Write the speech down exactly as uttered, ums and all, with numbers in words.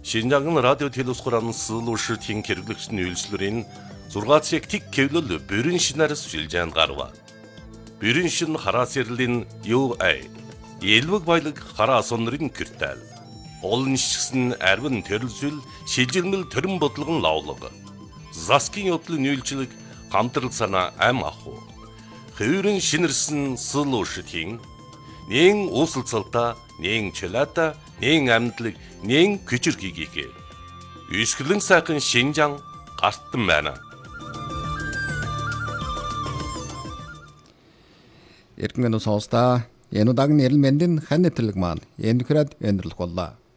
Шинжаан радио телевиз хураан суулуушртын хэрэглэгчдийн үйлчлэрийн зургаан цаг тик кевлэл бүрэн шинээр шилжээнд гарва. Бүрэн шин хараас ярлийн ю эй Елвэг баялаг хараа сонрын киртэл. Олон шигсэн арвин төрөлсөл шилжилмэл төрөн бодлогон лавлага. Заскин явдлын үйлчлэг хамтрал санаа ам аху. Хөврөн шинэрсэн суулуушртын нэн уусалцалта нэн чөлөөта нэн амьдлаг нэн күчирхийгээ. Үсгэлэн сайхан Шинжаан гартан байна. Эргэн сонстаа энэ удаагийн нэрэл мэндийн хан нэтлэг маань энэ хүрээд өндөрлөх боллоо.